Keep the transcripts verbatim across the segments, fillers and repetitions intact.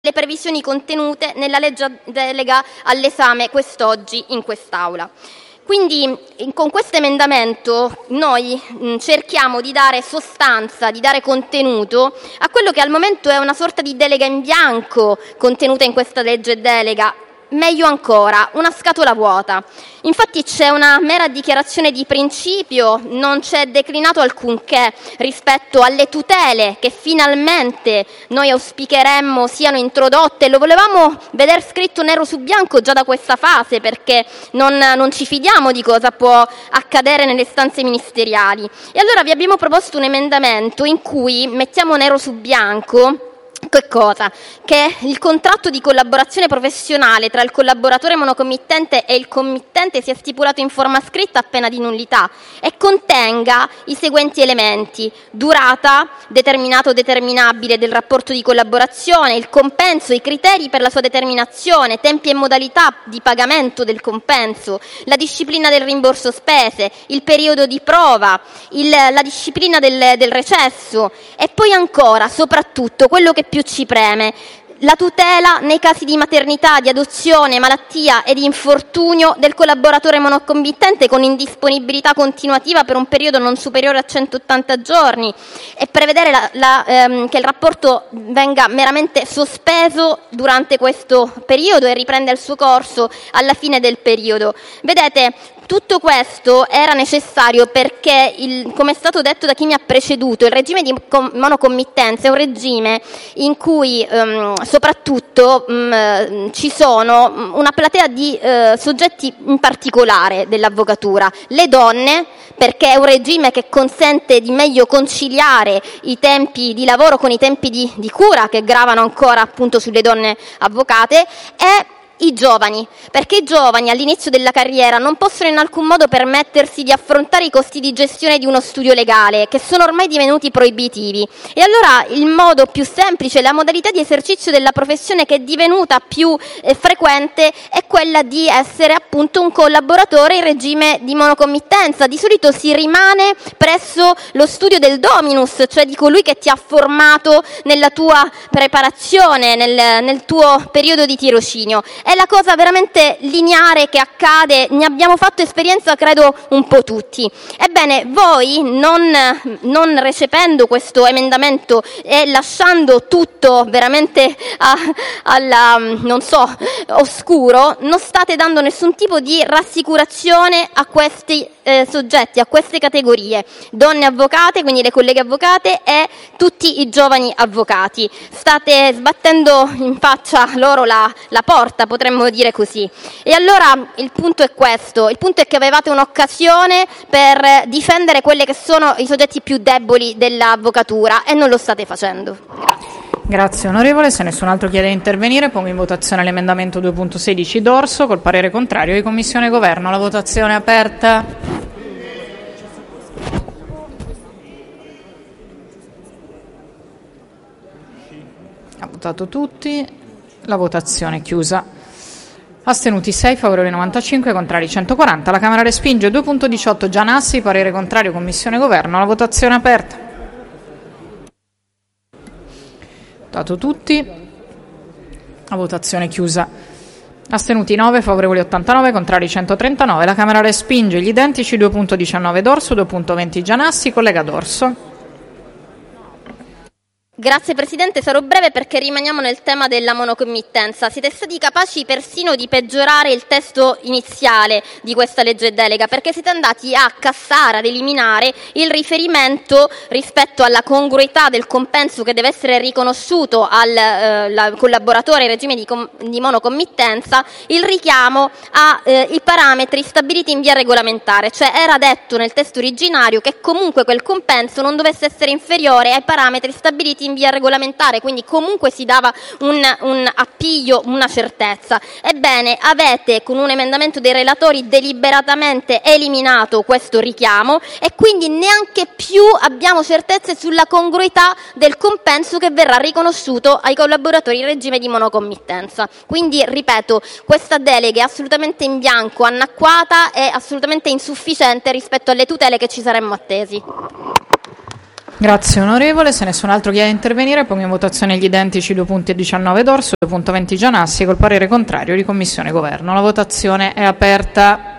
le previsioni contenute nella legge delega all'esame quest'oggi in quest'Aula. Quindi con questo emendamento noi cerchiamo di dare sostanza, di dare contenuto a quello che al momento è una sorta di delega in bianco contenuta in questa legge delega. Meglio ancora, una scatola vuota. Infatti c'è una mera dichiarazione di principio, non c'è declinato alcunché rispetto alle tutele che finalmente noi auspicheremmo siano introdotte. Lo volevamo vedere scritto nero su bianco già da questa fase, perché non, non ci fidiamo di cosa può accadere nelle stanze ministeriali. E allora vi abbiamo proposto un emendamento in cui mettiamo nero su bianco che cosa? Che il contratto di collaborazione professionale tra il collaboratore monocommittente e il committente sia stipulato in forma scritta a pena di nullità e contenga i seguenti elementi: durata, determinato o determinabile del rapporto di collaborazione, il compenso, i criteri per la sua determinazione, tempi e modalità di pagamento del compenso, la disciplina del rimborso spese, il periodo di prova, il, la disciplina del, del recesso e poi ancora, soprattutto, quello che più ci preme, la tutela nei casi di maternità, di adozione, malattia e di infortunio del collaboratore monocommittente con indisponibilità continuativa per un periodo non superiore a centottanta giorni e prevedere la, la, ehm, che il rapporto venga meramente sospeso durante questo periodo e riprenda il suo corso alla fine del periodo. Vedete, tutto questo era necessario perché, il, come è stato detto da chi mi ha preceduto, il regime di monocommittenza è un regime in cui ehm, soprattutto mh, ci sono una platea di eh, soggetti in particolare dell'avvocatura, le donne, perché è un regime che consente di meglio conciliare i tempi di lavoro con i tempi di, di cura che gravano ancora appunto sulle donne avvocate, e i giovani, perché i giovani all'inizio della carriera non possono in alcun modo permettersi di affrontare i costi di gestione di uno studio legale, che sono ormai divenuti proibitivi. E allora il modo più semplice, la modalità di esercizio della professione che è divenuta più eh, frequente è quella di essere appunto un collaboratore in regime di monocommittenza. Di solito si rimane presso lo studio del dominus, cioè di colui che ti ha formato nella tua preparazione, nel, nel tuo periodo di tirocinio. È la cosa veramente lineare che accade, ne abbiamo fatto esperienza credo un po' tutti. Ebbene, voi non, non recependo questo emendamento e lasciando tutto veramente a, alla, non so, oscuro, non state dando nessun tipo di rassicurazione a questi eh, soggetti, a queste categorie, donne avvocate, quindi le colleghe avvocate e tutti i giovani avvocati. State sbattendo in faccia loro la, la porta, potremmo dire così. E allora il punto è questo, il punto è che avevate un'occasione per difendere quelli che sono i soggetti più deboli dell'avvocatura e non lo state facendo. Grazie. Grazie onorevole, se nessun altro chiede di intervenire pongo in votazione l'emendamento due punto sedici Dorso col parere contrario di Commissione e Governo. La votazione è aperta. Ha votato tutti, la votazione è chiusa. Astenuti sei, favorevoli novantacinque, contrari centoquaranta. La Camera respinge. due punto diciotto Gianassi, parere contrario Commissione e Governo. La votazione è aperta. Votato tutti, la votazione è chiusa. Astenuti nove, favorevoli ottantanove, contrari centotrentanove. La Camera respinge gli identici due punto diciannove Dorso, due punto venti Gianassi. Collega Dorso. Grazie Presidente, sarò breve perché rimaniamo nel tema della monocommittenza. Siete stati capaci persino di peggiorare il testo iniziale di questa legge delega, perché siete andati a cassare, ad eliminare il riferimento rispetto alla congruità del compenso che deve essere riconosciuto al eh, collaboratore in regime di, com- di monocommittenza, il richiamo ai eh, parametri stabiliti in via regolamentare, cioè era detto nel testo originario che comunque quel compenso non dovesse essere inferiore ai parametri stabiliti in via regolamentare, quindi comunque si dava un, un appiglio, una certezza. Ebbene, avete con un emendamento dei relatori deliberatamente eliminato questo richiamo e quindi neanche più abbiamo certezze sulla congruità del compenso che verrà riconosciuto ai collaboratori in regime di monocommittenza. Quindi, ripeto, questa delega è assolutamente in bianco, anacquata e assolutamente insufficiente rispetto alle tutele che ci saremmo attesi. Grazie onorevole. Se nessun altro chiede di intervenire, pongo in votazione gli identici due punti diciannove Dorso, due punto venti Gianassi col parere contrario di Commissione Governo. La votazione è aperta.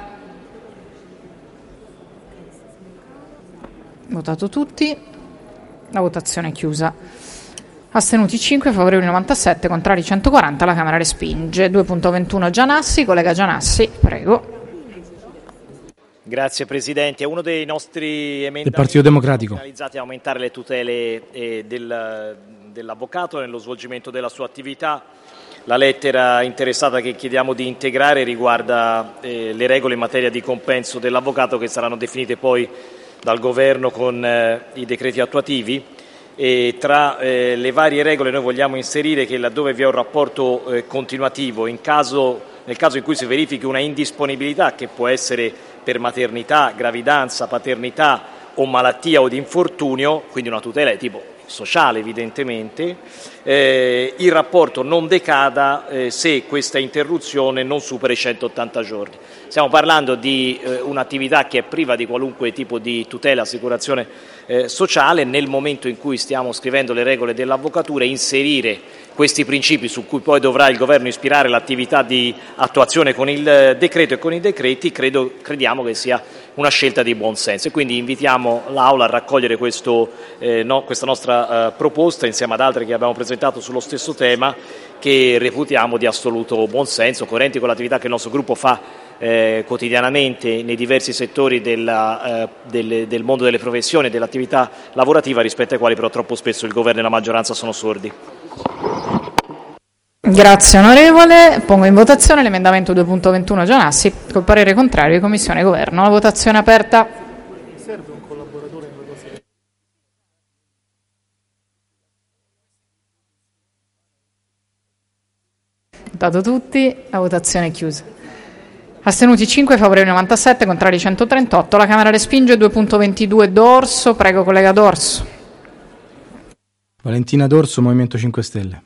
Votato tutti. La votazione è chiusa. Astenuti cinque, favorevoli novantasette, contrari centoquaranta. La Camera respinge. due punto ventuno Gianassi. Collega Gianassi, prego. Grazie Presidente. È uno dei nostri emendamenti del Partito Democratico finalizzati a aumentare le tutele eh, del, dell'avvocato nello svolgimento della sua attività. La lettera interessata che chiediamo di integrare riguarda eh, le regole in materia di compenso dell'avvocato, che saranno definite poi dal Governo con eh, i decreti attuativi. E tra eh, le varie regole noi vogliamo inserire che laddove vi è un rapporto eh, continuativo, in caso, nel caso in cui si verifichi una indisponibilità, che può essere per maternità, gravidanza, paternità o malattia o di infortunio, quindi una tutela di tipo sociale evidentemente, eh, il rapporto non decada eh, se questa interruzione non supera i centottanta giorni. Stiamo parlando di eh, un'attività che è priva di qualunque tipo di tutela, assicurazione eh, sociale. Nel momento in cui stiamo scrivendo le regole dell'avvocatura, inserire questi principi su cui poi dovrà il Governo ispirare l'attività di attuazione con il decreto e con i decreti, credo, crediamo che sia una scelta di buon senso, e quindi invitiamo l'Aula a raccogliere questo, eh, no, questa nostra eh, proposta insieme ad altre che abbiamo presentato sullo stesso tema, che reputiamo di assoluto buon senso, coerenti con l'attività che il nostro gruppo fa eh, quotidianamente nei diversi settori della, eh, delle, del mondo delle professioni e dell'attività lavorativa, rispetto ai quali però troppo spesso il Governo e la maggioranza sono sordi. Grazie onorevole. Pongo in votazione l'emendamento due punto ventuno Gianassi col parere contrario di Commissione Governo. La votazione è aperta. Serve un collaboratore in negoziazione. Votato tutti, la votazione è chiusa. Astenuti cinque, favorevoli novantasette, contrari centotrentotto. La Camera respinge. due punto ventidue Dorso, prego collega Dorso. Valentina Dorso, Movimento cinque Stelle.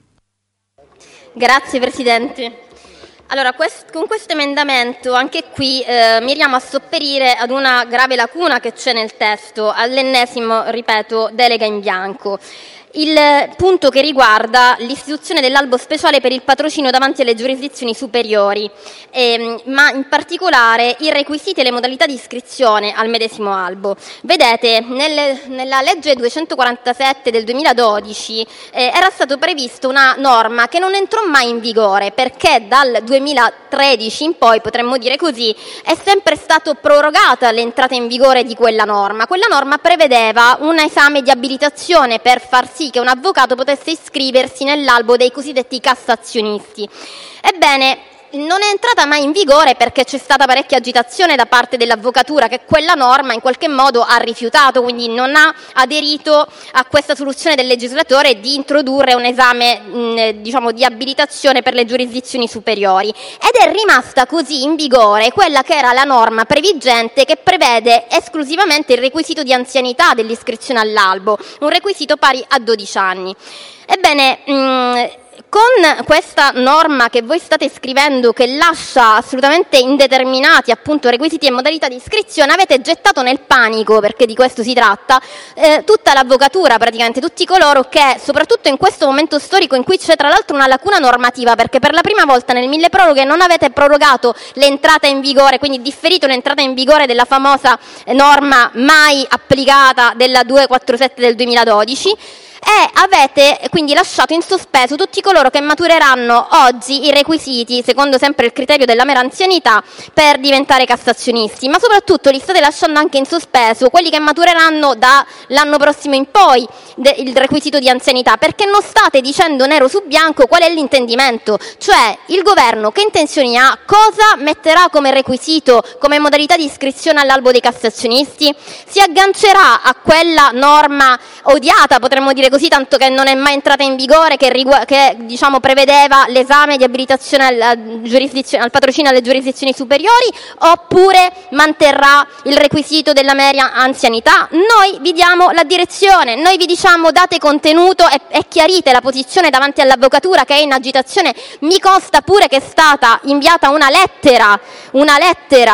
Grazie Presidente. Allora, quest- con questo emendamento anche qui eh, miriamo a sopperire ad una grave lacuna che c'è nel testo, all'ennesimo, ripeto, delega in bianco. Il punto che riguarda l'istituzione dell'albo speciale per il patrocinio davanti alle giurisdizioni superiori, ehm, ma in particolare i requisiti e le modalità di iscrizione al medesimo albo. Vedete, nel, nella legge duecentoquarantasette del duemiladodici eh, era stato previsto una norma che non entrò mai in vigore, perché dal duemilatredici in poi, potremmo dire così, è sempre stato prorogata l'entrata in vigore di quella norma. Quella norma prevedeva un esame di abilitazione per far sì che un avvocato potesse iscriversi nell'albo dei cosiddetti cassazionisti. Ebbene, non è entrata mai in vigore perché c'è stata parecchia agitazione da parte dell'avvocatura, che quella norma in qualche modo ha rifiutato, quindi non ha aderito a questa soluzione del legislatore di introdurre un esame mh, diciamo di abilitazione per le giurisdizioni superiori, ed è rimasta così in vigore quella che era la norma previgente, che prevede esclusivamente il requisito di anzianità dell'iscrizione all'albo, un requisito pari a dodici anni. Ebbene, mh, con questa norma che voi state scrivendo, che lascia assolutamente indeterminati appunto requisiti e modalità di iscrizione, avete gettato nel panico, perché di questo si tratta, eh, tutta l'avvocatura, praticamente tutti coloro che, soprattutto in questo momento storico in cui c'è tra l'altro una lacuna normativa, perché per la prima volta nel mille proroghe non avete prorogato l'entrata in vigore, quindi differito l'entrata in vigore della famosa norma mai applicata della duecentoquarantasette del duemiladodici, e avete quindi lasciato in sospeso tutti coloro che matureranno oggi i requisiti, secondo sempre il criterio della mera anzianità, per diventare cassazionisti, ma soprattutto li state lasciando anche in sospeso quelli che matureranno dall'anno prossimo in poi de- il requisito di anzianità, perché non state dicendo nero su bianco qual è l'intendimento, cioè il governo che intenzioni ha, cosa metterà come requisito, come modalità di iscrizione all'albo dei cassazionisti. Si aggancerà a quella norma odiata, potremmo dire così, tanto che non è mai entrata in vigore, che, rigu- che diciamo prevedeva l'esame di abilitazione al, giurisdizione, al patrocinio alle giurisdizioni superiori, oppure manterrà il requisito della mera anzianità? Noi vi diamo la direzione, noi vi diciamo date contenuto e, e chiarite la posizione davanti all'avvocatura che è in agitazione. Mi consta pure che è stata inviata una lettera, una lettera di,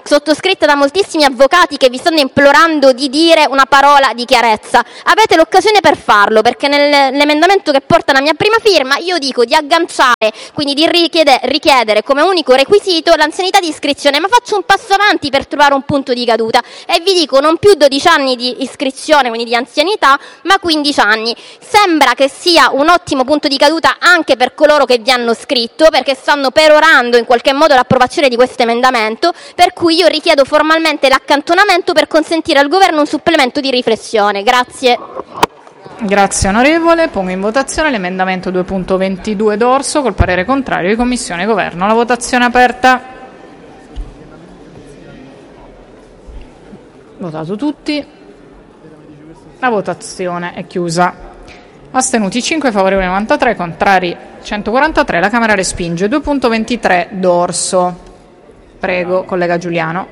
sottoscritta da moltissimi avvocati che vi stanno implorando di dire una parola di chiarezza. Avete l'occasione per farlo, perché nell'emendamento che porta la mia prima firma io dico di agganciare, quindi di richiede, richiedere come unico requisito l'anzianità di iscrizione, ma faccio un passo avanti per trovare un punto di caduta e vi dico non più dodici anni di iscrizione, quindi di anzianità, ma quindici anni. Sembra che sia un ottimo punto di caduta anche per coloro che vi hanno scritto, perché stanno perorando in qualche modo l'approvazione di questo emendamento, per cui io richiedo formalmente l'accantonamento per consentire al Governo un supplemento di riflessione. Grazie. Grazie onorevole. Pongo in votazione l'emendamento due punto ventidue D'Orso col parere contrario di Commissione e Governo. La votazione è aperta. Votato tutti. La votazione è chiusa. Astenuti cinque, favorevoli novantatré, contrari centoquarantatré. La Camera respinge. due punto ventitré D'Orso. Prego, collega Giuliano.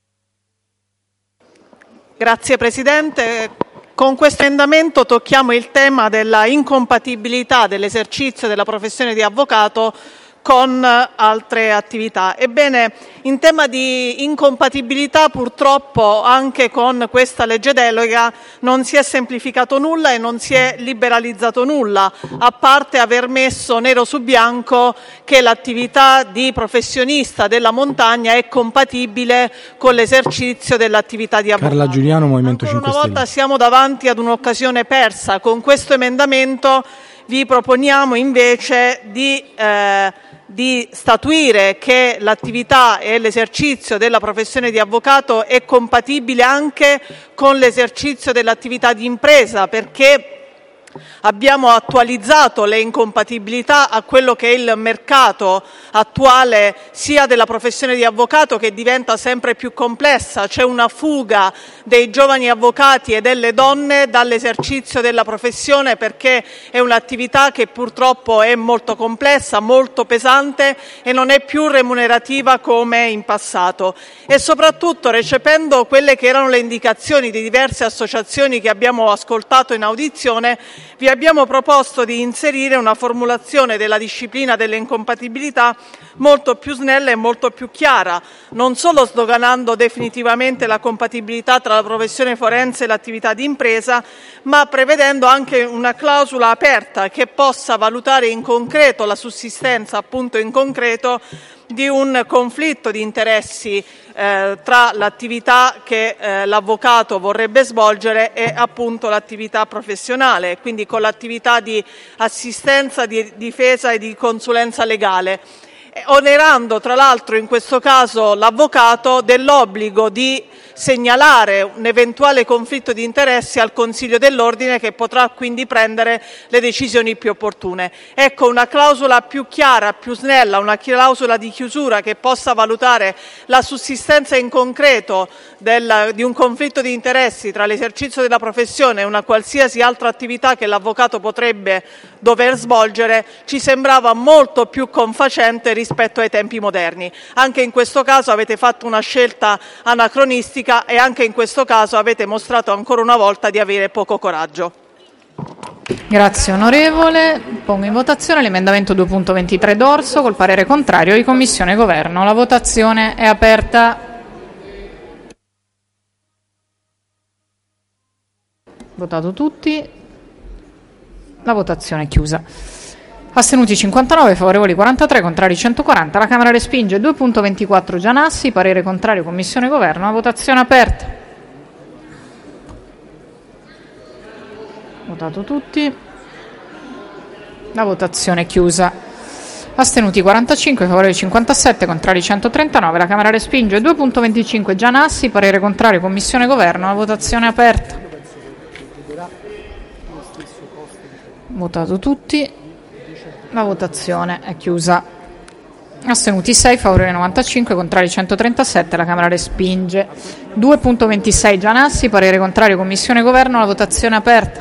Grazie Presidente. Con questo emendamento tocchiamo il tema della incompatibilità dell'esercizio della professione di avvocato con altre attività. Ebbene, in tema di incompatibilità purtroppo anche con questa legge delega non si è semplificato nulla e non si è liberalizzato nulla, a parte aver messo nero su bianco che l'attività di professionista della montagna è compatibile con l'esercizio dell'attività di avvocato. Carla Giuliano, Movimento Ancora cinque una Stelle. volta siamo davanti ad un'occasione persa. Con questo emendamento vi proponiamo invece di eh, di statuire che l'attività e l'esercizio della professione di avvocato è compatibile anche con l'esercizio dell'attività di impresa, perché abbiamo attualizzato le incompatibilità a quello che è il mercato attuale sia della professione di avvocato, che diventa sempre più complessa. C'è una fuga dei giovani avvocati e delle donne dall'esercizio della professione, perché è un'attività che purtroppo è molto complessa, molto pesante e non è più remunerativa come in passato. E soprattutto, recependo quelle che erano le indicazioni di diverse associazioni che abbiamo ascoltato in audizione, vi abbiamo proposto di inserire una formulazione della disciplina delle incompatibilità molto più snella e molto più chiara, non solo sdoganando definitivamente la compatibilità tra la professione forense e l'attività di impresa, ma prevedendo anche una clausola aperta che possa valutare in concreto la sussistenza, appunto in concreto, di un conflitto di interessi eh, tra l'attività che eh, l'avvocato vorrebbe svolgere e appunto l'attività professionale, quindi con l'attività di assistenza, di difesa e di consulenza legale, onerando tra l'altro in questo caso l'avvocato dell'obbligo di segnalare un eventuale conflitto di interessi al Consiglio dell'Ordine, che potrà quindi prendere le decisioni più opportune. Ecco, una clausola più chiara, più snella, una clausola di chiusura che possa valutare la sussistenza in concreto del, di un conflitto di interessi tra l'esercizio della professione e una qualsiasi altra attività che l'avvocato potrebbe dover svolgere, ci sembrava molto più confacente rispetto ai tempi moderni. Anche in questo caso avete fatto una scelta anacronistica e anche in questo caso avete mostrato ancora una volta di avere poco coraggio. Grazie onorevole. Pongo in votazione l'emendamento due punto ventitré D'Orso col parere contrario di Commissione e Governo. La votazione è aperta. Votato tutti. La votazione è chiusa. Astenuti cinquantanove, favorevoli quarantatré, contrari centoquaranta. La Camera respinge. due punto ventiquattro Gianassi, parere contrario Commissione e Governo. La votazione aperta. Votato tutti. La votazione è chiusa. Astenuti quarantacinque, favorevoli cinquantasette, contrari centotrentanove. La Camera respinge. due punto venticinque Gianassi, parere contrario Commissione e Governo. La votazione aperta. Votato tutti. La votazione è chiusa. Astenuti sei, favorevoli novantacinque, contrari centotrentasette. La Camera respinge. due punto ventisei Gianassi, parere contrario Commissione e Governo. La votazione è aperta.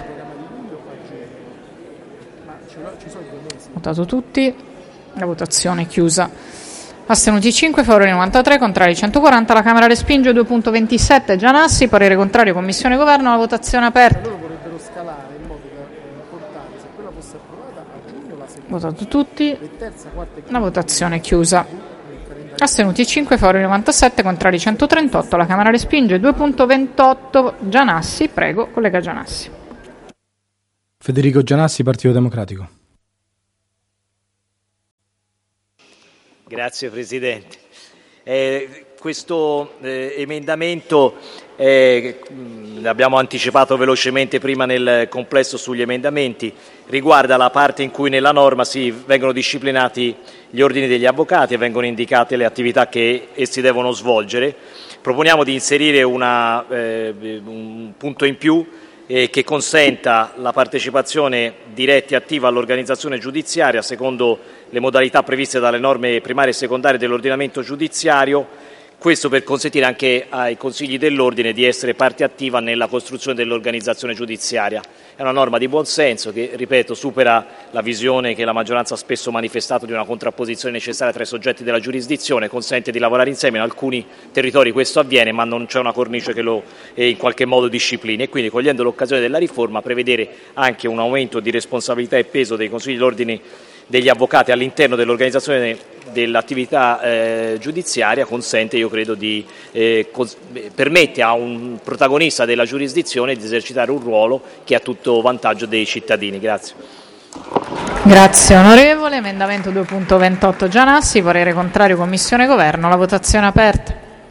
Votato tutti. La votazione è chiusa. Astenuti cinque, favorevoli novantatré, contrari centoquaranta. La Camera respinge. due punto ventisette Gianassi, parere contrario Commissione e Governo. La votazione è aperta. Vorrebbero scalare in modo da portare, se quella fosse approvata, a giugno la seconda. Votato tutti. Terza, quarta e La votazione è chiusa. il calendario Astenuti cinque, favorevoli novantasette, contrari centotrentotto. La Camera respinge. due punto ventotto Gianassi, prego, collega Gianassi. Federico Gianassi, Partito Democratico. Grazie Presidente. Eh, questo eh, emendamento, eh, l'abbiamo anticipato velocemente prima nel complesso sugli emendamenti, riguarda la parte in cui nella norma si vengono disciplinati gli ordini degli avvocati e vengono indicate le attività che essi devono svolgere. Proponiamo di inserire una, eh, un punto in più eh, che consenta la partecipazione diretta e attiva all'organizzazione giudiziaria secondo le modalità previste dalle norme primarie e secondarie dell'ordinamento giudiziario, questo per consentire anche ai consigli dell'ordine di essere parte attiva nella costruzione dell'organizzazione giudiziaria. È una norma di buon senso che, ripeto, supera la visione che la maggioranza ha spesso manifestato di una contrapposizione necessaria tra i soggetti della giurisdizione, consente di lavorare insieme. In alcuni territori questo avviene, ma non c'è una cornice che lo eh, in qualche modo disciplini, e quindi, cogliendo l'occasione della riforma, prevedere anche un aumento di responsabilità e peso dei consigli dell'ordine degli avvocati all'interno dell'organizzazione dell'attività eh, giudiziaria consente, io credo, di eh, cons- permette a un protagonista della giurisdizione di esercitare un ruolo che è a tutto vantaggio dei cittadini. Grazie. Grazie onorevole. Emendamento due punto ventotto Gianassi, parere contrario Commissione Governo, la votazione è aperta.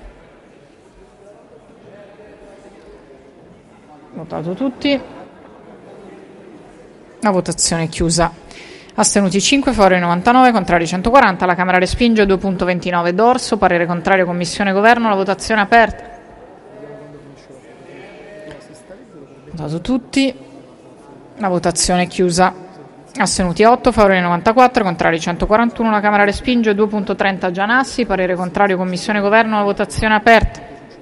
Votato tutti. La votazione è chiusa. Astenuti cinque, favorevoli novantanove, contrari centoquaranta. La Camera respinge. due punto ventinove Dorso, parere contrario Commissione Governo, la votazione è aperta. Votato tutti. La votazione è chiusa. Astenuti otto, favorevoli novantaquattro, contrari centoquarantuno. La Camera respinge. due punto trenta Gianassi, parere contrario Commissione Governo, la votazione è aperta.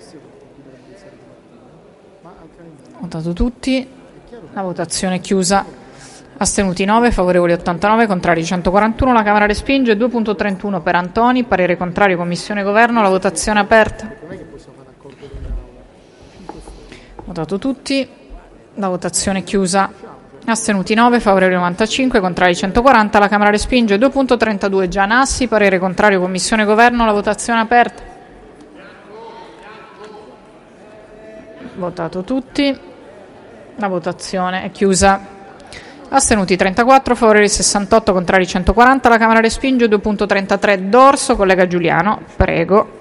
Votato tutti. La votazione è chiusa. Astenuti nove, favorevoli ottantanove, contrari centoquarantuno. La Camera respinge. due punto trentuno per Antoni, parere contrario Commissione Governo, la votazione è aperta. Votato tutti. La votazione è chiusa. Astenuti nove, favorevoli novantacinque, contrari centoquaranta. La Camera respinge. due punto trentadue Gianassi, parere contrario Commissione Governo, la votazione è aperta. Votato tutti. La votazione è chiusa. Astenuti trentaquattro, favorevoli sessantotto, contrari centoquaranta. La Camera respinge. due punto trentatré Dorso, collega Giuliano, prego.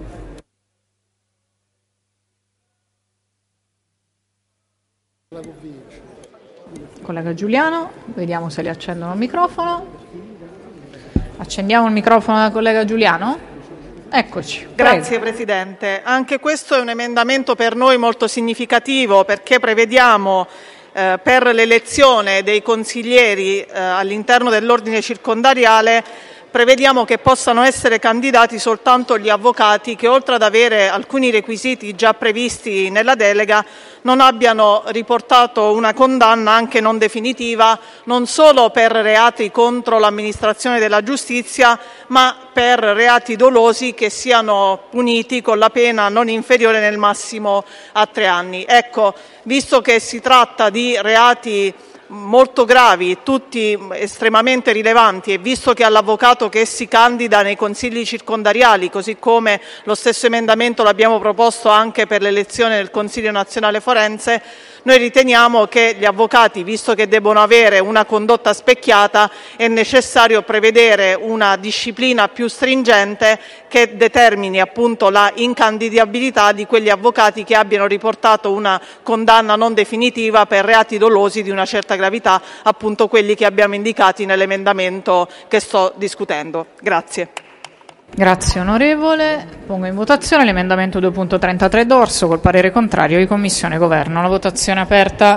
Collega Giuliano, vediamo se le accendono il microfono. Accendiamo il microfono della collega Giuliano? Eccoci. Grazie Presidente. Anche questo è un emendamento per noi molto significativo, perché prevediamo Eh, per l'elezione dei consiglieri eh, all'interno dell'ordine circondariale, prevediamo che possano essere candidati soltanto gli avvocati che, oltre ad avere alcuni requisiti già previsti nella delega, non abbiano riportato una condanna anche non definitiva, non solo per reati contro l'amministrazione della giustizia, ma per reati dolosi che siano puniti con la pena non inferiore nel massimo a tre anni. Ecco, visto che si tratta di reati molto gravi, tutti estremamente rilevanti, e visto che all'avvocato che si candida nei consigli circondariali, così come lo stesso emendamento l'abbiamo proposto anche per l'elezione del Consiglio nazionale forense, noi riteniamo che gli avvocati, visto che debbono avere una condotta specchiata, è necessario prevedere una disciplina più stringente che determini appunto la incandidabilità di quegli avvocati che abbiano riportato una condanna non definitiva per reati dolosi di una certa gravità, appunto quelli che abbiamo indicati nell'emendamento che sto discutendo. Grazie. Grazie onorevole. Pongo in votazione l'emendamento due punto trentatré Dorso col parere contrario di Commissione Governo. La votazione è aperta.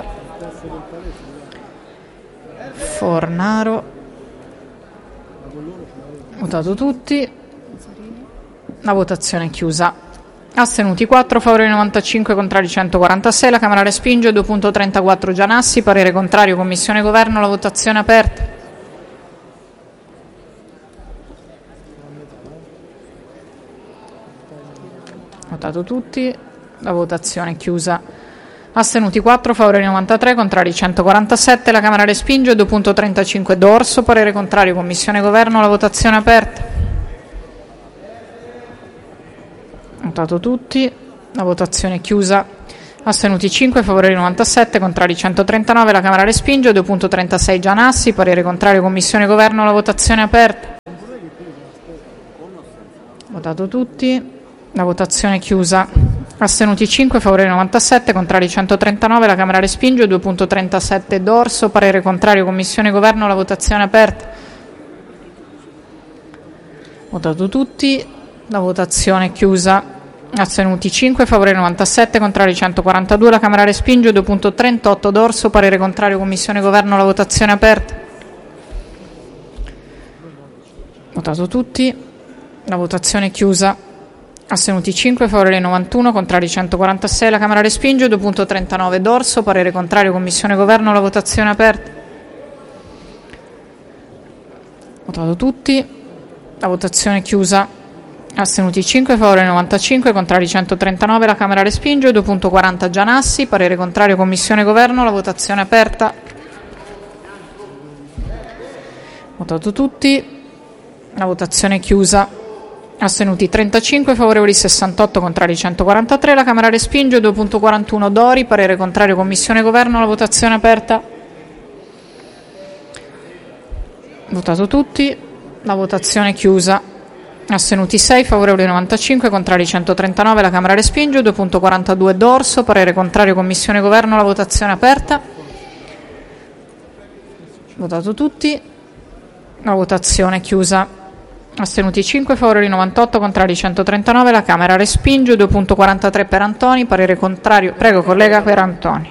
Fornaro. Votato tutti. La votazione è chiusa. Astenuti quattro, favorevoli novantacinque, contrari centoquarantasei. La Camera respinge. due punto trentaquattro Gianassi, parere contrario Commissione Governo. La votazione è aperta. Votato tutti. La votazione è chiusa. Astenuti quattro, favorevoli novantatré, contrari centoquarantasette. La Camera respinge. due punto trentacinque Dorso, parere contrario Commissione Governo. La votazione è aperta. Votato tutti. La votazione è chiusa. Astenuti cinque, favorevoli novantasette, contrari centotrentanove. La Camera respinge. due punto trentasei Gianassi, parere contrario Commissione Governo. La votazione è aperta. Votato tutti. La votazione è chiusa. Astenuti cinque, favorevoli novantasette, contrari centotrentanove. La Camera respinge. due punto trentasette Dorso, parere contrario Commissione Governo. La votazione è aperta. Votato tutti. La votazione è chiusa. Astenuti cinque, favorevoli novantasette, contrari centoquarantadue. La Camera respinge. due punto trentotto Dorso, parere contrario Commissione Governo. La votazione è aperta. Votato tutti. La votazione è chiusa. Astenuti cinque, favorevoli novantuno, contrari centoquarantasei. La Camera respinge. due punto trentanove Dorso, parere contrario Commissione Governo. La votazione è aperta. Votato tutti. La votazione è chiusa. Astenuti cinque, favorevoli novantacinque, contrari centotrentanove. La Camera respinge. due punto quaranta Gianassi, parere contrario Commissione Governo. La votazione è aperta. Votato tutti. La votazione è chiusa. Astenuti trentacinque, favorevoli sessantotto, contrari centoquarantatré. La Camera respinge. due punto quarantuno Dori, parere contrario Commissione Governo. La votazione è aperta. Votato tutti. La votazione è chiusa. Astenuti sei, favorevoli novantacinque, contrari centotrentanove. La Camera respinge. due punto quarantadue Dorso, parere contrario Commissione Governo. La votazione è aperta. Votato tutti. La votazione è chiusa. Astenuti cinque, favorevoli novantotto, contrari centotrentanove. La Camera respinge. due punto quarantatré Perantoni, parere contrario. Prego, collega Perantoni.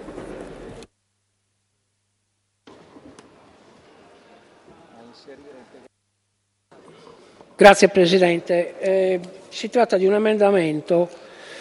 Grazie Presidente. Eh, si tratta di un emendamento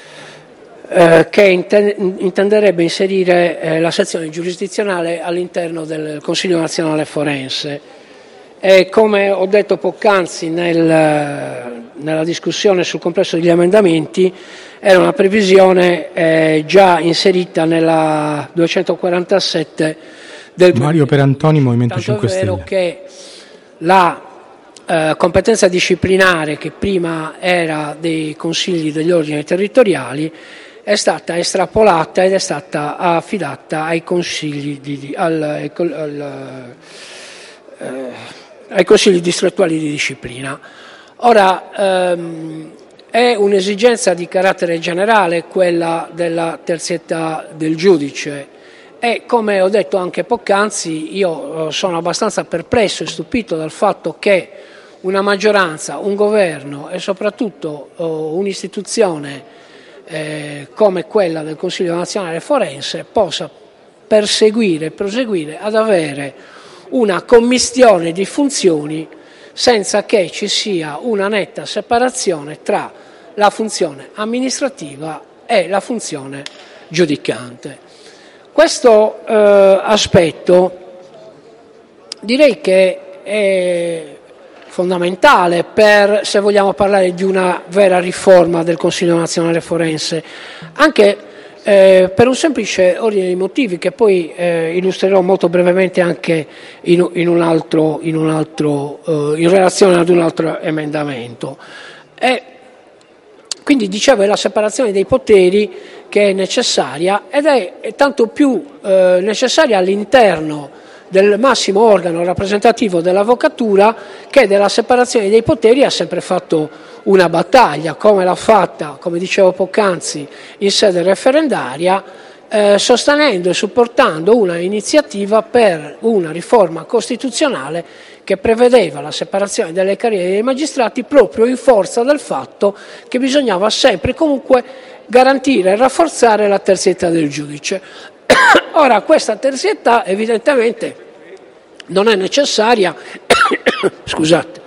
eh, che inten- intenderebbe inserire eh, la sezione giurisdizionale all'interno del Consiglio nazionale forense. E come ho detto poc'anzi nel, nella discussione sul complesso degli emendamenti, era una previsione eh, già inserita nella duecentoquarantasette del Mario Perantoni, Movimento cinque Stelle. Tanto è vero che la Eh, competenza disciplinare che prima era dei consigli degli ordini territoriali è stata estrapolata ed è stata affidata ai consigli, di, al, al, eh, ai consigli distrettuali di disciplina. Ora ehm, è un'esigenza di carattere generale quella della terzietà del giudice e, come ho detto anche poc'anzi, io eh, sono abbastanza perplesso e stupito dal fatto che una maggioranza, un governo e soprattutto oh, un'istituzione eh, come quella del Consiglio nazionale forense possa perseguire e proseguire ad avere una commistione di funzioni senza che ci sia una netta separazione tra la funzione amministrativa e la funzione giudicante. Questo eh, aspetto direi che è fondamentale per, se vogliamo parlare di una vera riforma del Consiglio nazionale forense, anche eh, per un semplice ordine di motivi che poi eh, illustrerò molto brevemente anche in, in un altro, in, un altro eh, in relazione ad un altro emendamento. E quindi dicevo, è la separazione dei poteri che è necessaria ed è, è tanto più eh, necessaria all'interno del massimo organo rappresentativo dell'avvocatura, che della separazione dei poteri ha sempre fatto una battaglia, come l'ha fatta, come dicevo poc'anzi, in sede referendaria, eh, sostenendo e supportando una iniziativa per una riforma costituzionale che prevedeva la separazione delle carriere dei magistrati proprio in forza del fatto che bisognava sempre e comunque garantire e rafforzare la terzietà del giudice. Ora, questa terzietà evidentemente non è necessaria, scusate,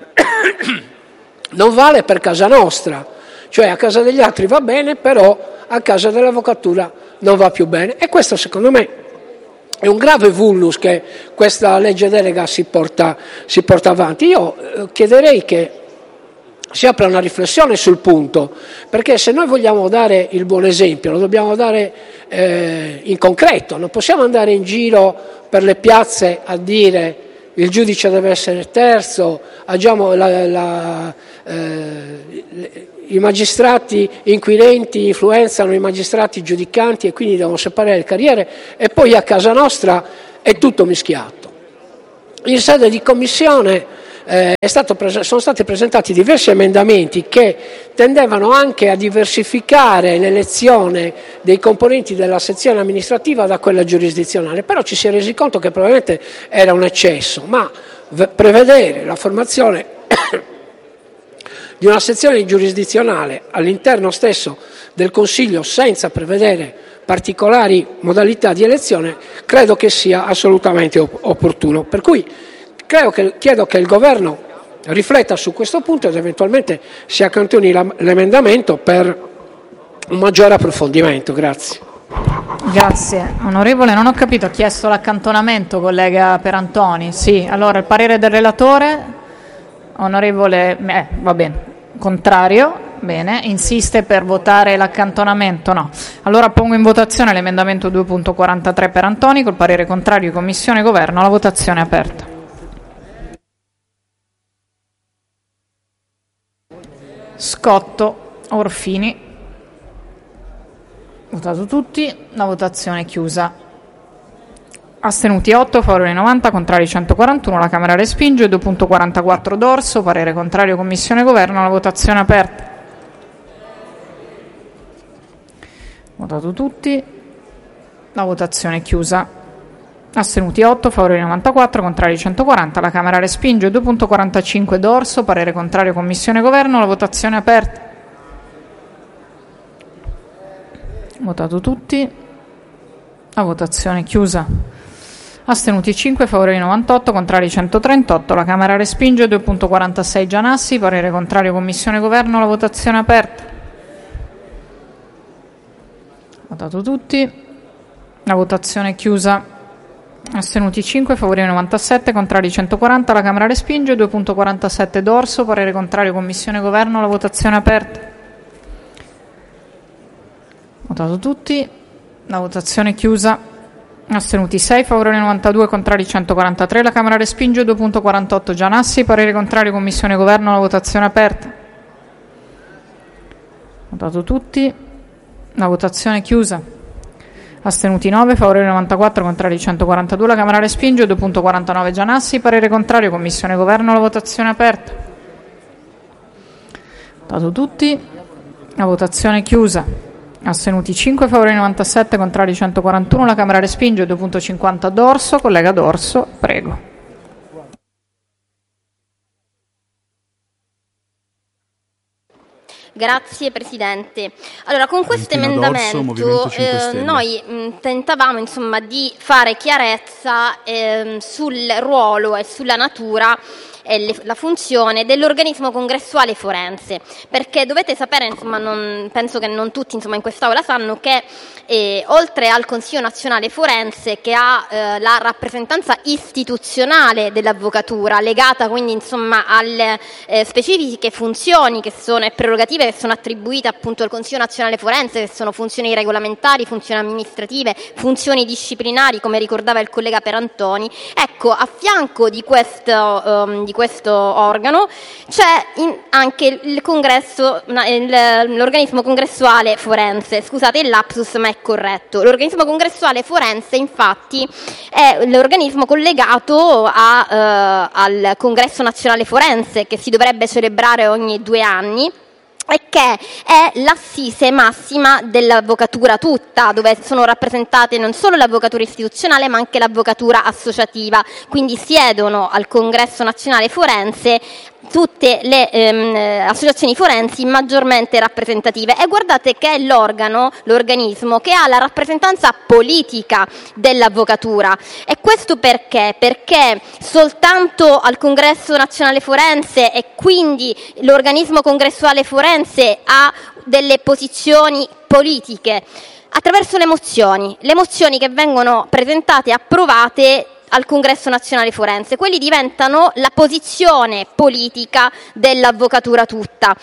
non vale per casa nostra, cioè a casa degli altri va bene, però a casa dell'avvocatura non va più bene, e questo secondo me è un grave vulnus che questa legge delega si porta, si porta avanti. Io eh, chiederei che si apra una riflessione sul punto, perché se noi vogliamo dare il buon esempio lo dobbiamo dare eh, in concreto, non possiamo andare in giro per le piazze a dire il giudice deve essere terzo, agiamo la, la, eh, i magistrati inquirenti influenzano i magistrati giudicanti e quindi devono separare le carriere, e poi a casa nostra è tutto mischiato. In sede di commissione eh, è stato pres- sono stati presentati diversi emendamenti che tendevano anche a diversificare l'elezione dei componenti della sezione amministrativa da quella giurisdizionale, però ci si è resi conto che probabilmente era un eccesso, ma v- prevedere la formazione di una sezione giurisdizionale all'interno stesso del Consiglio senza prevedere particolari modalità di elezione credo che sia assolutamente op- opportuno. Per cui credo che, chiedo che il Governo rifletta su questo punto ed eventualmente si accantoni la, l'emendamento per un maggiore approfondimento. Grazie. Grazie. Onorevole, non ho capito, ha chiesto l'accantonamento, collega Perantoni. Sì, allora il parere del relatore, onorevole, eh, va bene, contrario. Bene, insiste per votare l'accantonamento? No. Allora pongo in votazione l'emendamento due punto quarantatré per Antoni col parere contrario di Commissione e Governo. La votazione è aperta. Scotto, Orfini. Votato tutti, la votazione è chiusa. Astenuti otto, favorevoli novanta, contrari centoquarantuno, la Camera respinge. due punto quarantaquattro Dorso, parere contrario Commissione e Governo, la votazione è aperta. Votato tutti, la votazione è chiusa. Astenuti otto, favorevoli novantaquattro, contrari centoquaranta, la Camera respinge. due punto quarantacinque Dorso, parere contrario Commissione e Governo, la votazione è aperta. Votato tutti, la votazione è chiusa. Astenuti cinque, favorevoli novantotto, contrari centotrentotto, la Camera respinge. due punto quarantasei Gianassi, parere contrario Commissione e Governo, la votazione è aperta. Votato tutti, la votazione è chiusa. Astenuti cinque, favorevoli novantasette, contrari centoquaranta, la Camera respinge. due punto quarantasette Dorso, parere contrario Commissione e Governo, la votazione è aperta. Votato tutti, la votazione è chiusa. Astenuti sei, favorevoli novantadue, contrari centoquarantatré, la Camera respinge. due punto quarantotto Gianassi, parere contrario Commissione e Governo, la votazione è aperta. Votato tutti, la votazione è chiusa. Astenuti nove, favorevoli novantaquattro, contrari centoquarantadue, la Camera respinge. due punto quarantanove Gianassi, parere contrario Commissione e Governo, la votazione è aperta. Votato tutti, la votazione è chiusa. Astenuti cinque, favorevoli novantasette, contrari centoquarantuno, la Camera respinge. due punto cinquanta Dorso, collega Dorso, prego. Grazie Presidente. Allora, con questo emendamento eh, noi mh, tentavamo insomma di fare chiarezza eh, sul ruolo e sulla natura e le, la funzione dell'organismo congressuale forense, perché dovete sapere, insomma, non, penso che non tutti insomma, in quest'Aula sanno che eh, oltre al Consiglio Nazionale Forense, che ha eh, la rappresentanza istituzionale dell'avvocatura, legata quindi insomma alle eh, specifiche funzioni che sono, e prerogative che sono attribuite appunto al Consiglio Nazionale Forense, che sono funzioni regolamentari, funzioni amministrative, funzioni disciplinari, come ricordava il collega Perantoni, ecco, a fianco di questo, um, di questo organo c'è in, anche il congresso, il, l'organismo congressuale forense. Scusate il lapsus, ma è corretto. L'organismo congressuale forense infatti è l'organismo collegato a, uh, al Congresso Nazionale Forense, che si dovrebbe celebrare ogni due anni, e che è l'assise massima dell'avvocatura tutta, dove sono rappresentate non solo l'avvocatura istituzionale ma anche l'avvocatura associativa, quindi siedono al Congresso Nazionale Forense tutte le ehm, associazioni forensi maggiormente rappresentative, e guardate che è l'organo, l'organismo che ha la rappresentanza politica dell'avvocatura. E questo perché? Perché soltanto al Congresso Nazionale Forense, e quindi l'organismo congressuale forense, ha delle posizioni politiche attraverso le mozioni, le mozioni che vengono presentate e approvate al Congresso Nazionale Forense. Quelli diventano la posizione politica dell'avvocatura tutta.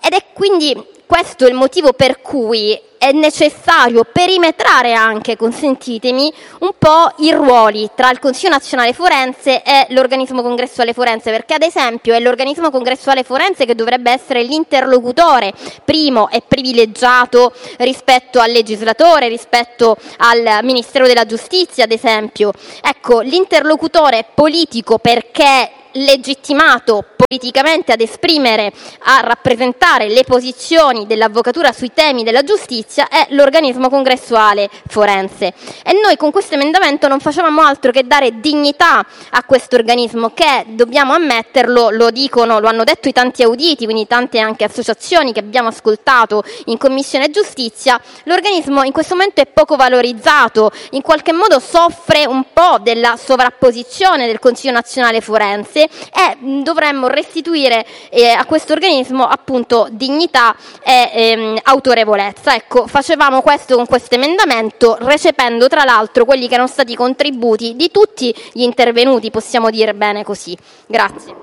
ed è quindi questo il motivo per cui è necessario perimetrare anche, consentitemi, un po' i ruoli tra il Consiglio nazionale forense e l'organismo congressuale forense, perché ad esempio è l'organismo congressuale forense che dovrebbe essere l'interlocutore primo e privilegiato rispetto al legislatore, rispetto al Ministero della Giustizia ad esempio. Ecco, l'interlocutore politico perché legittimato politicamente ad esprimere, a rappresentare le posizioni dell'avvocatura sui temi della giustizia è l'organismo congressuale forense, e noi con questo emendamento non facevamo altro che dare dignità a questo organismo che, dobbiamo ammetterlo, lo dicono, lo hanno detto i tanti auditi, quindi tante anche associazioni che abbiamo ascoltato in Commissione Giustizia, l'organismo in questo momento è poco valorizzato, in qualche modo soffre un po' della sovrapposizione del Consiglio nazionale forense, e dovremmo restituire eh, a questo organismo appunto dignità e ehm, autorevolezza. Ecco, facevamo questo con questo emendamento, recependo tra l'altro quelli che erano stati i contributi di tutti gli intervenuti, possiamo dire bene così. Grazie.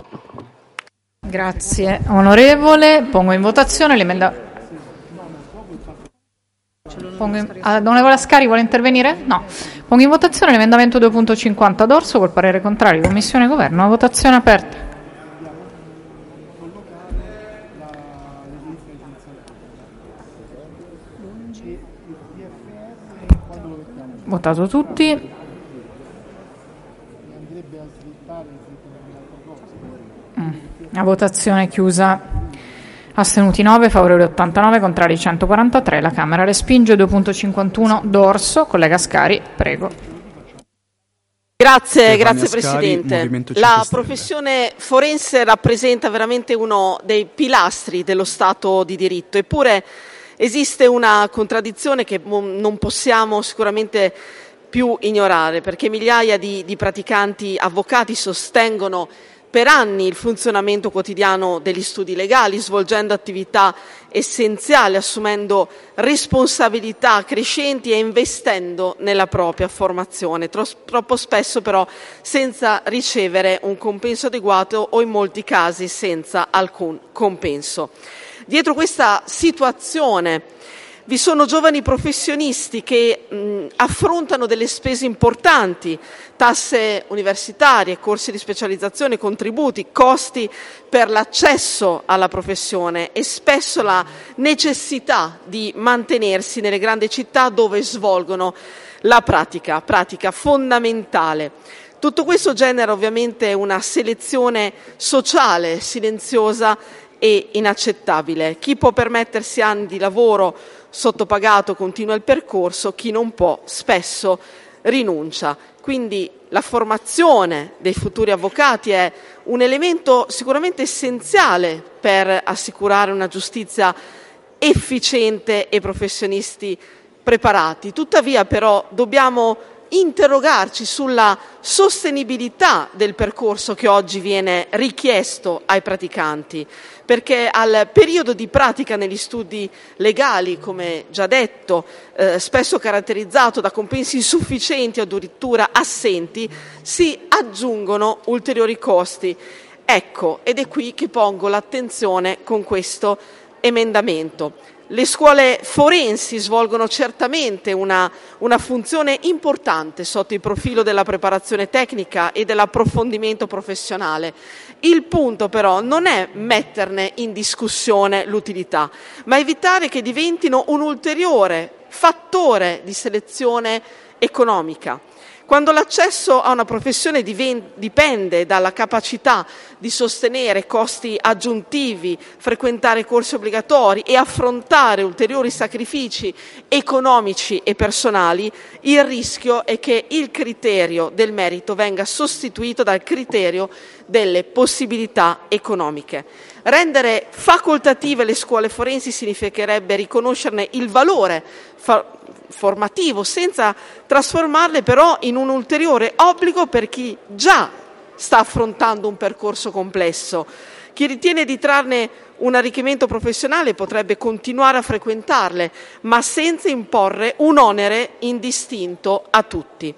Grazie onorevole. Pongo in votazione l'emendamento. Pongo in... ah, onorevole Ascari vuole intervenire? No. Pongo in votazione l'emendamento due punto cinquanta D'Orso col parere contrario. Commissione Governo. Votazione aperta. Votato tutti. Mm. La votazione è chiusa. Astenuti nove, favorevoli ottantanove, contrari centoquarantatré. La Camera respinge. Due punto cinquantuno D'Orso. Collega Ascari, prego. Grazie, grazie Presidente. La professione forense rappresenta veramente uno dei pilastri dello Stato di diritto, eppure esiste una contraddizione che non possiamo sicuramente più ignorare, perché migliaia di, di praticanti avvocati sostengono per anni il funzionamento quotidiano degli studi legali, svolgendo attività essenziali, assumendo responsabilità crescenti e investendo nella propria formazione, troppo spesso però senza ricevere un compenso adeguato o in molti casi senza alcun compenso. Dietro questa situazione vi sono giovani professionisti che mh, affrontano delle spese importanti, tasse universitarie, corsi di specializzazione, contributi, costi per l'accesso alla professione e spesso la necessità di mantenersi nelle grandi città dove svolgono la pratica, pratica fondamentale. Tutto questo genera ovviamente una selezione sociale silenziosa e inaccettabile. Chi può permettersi anni di lavoro sottopagato continua il percorso, chi non può spesso rinuncia. Quindi la formazione dei futuri avvocati è un elemento sicuramente essenziale per assicurare una giustizia efficiente e professionisti preparati. Tuttavia però dobbiamo interrogarci sulla sostenibilità del percorso che oggi viene richiesto ai praticanti, perché al periodo di pratica negli studi legali, come già detto, eh, spesso caratterizzato da compensi insufficienti o addirittura assenti, si aggiungono ulteriori costi. Ecco, ed è qui che pongo l'attenzione con questo emendamento. Le scuole forensi svolgono certamente una, una funzione importante sotto il profilo della preparazione tecnica e dell'approfondimento professionale. Il punto però non è metterne in discussione l'utilità, ma evitare che diventino un ulteriore fattore di selezione economica. Quando l'accesso a una professione dipende dalla capacità di sostenere costi aggiuntivi, frequentare corsi obbligatori e affrontare ulteriori sacrifici economici e personali, il rischio è che il criterio del merito venga sostituito dal criterio delle possibilità economiche. Rendere facoltative le scuole forensi significherebbe riconoscerne il valore fa- formativo senza trasformarle però in un ulteriore obbligo per chi già sta affrontando un percorso complesso. Chi ritiene di trarne un arricchimento professionale potrebbe continuare a frequentarle, ma senza imporre un onere indistinto a tutti.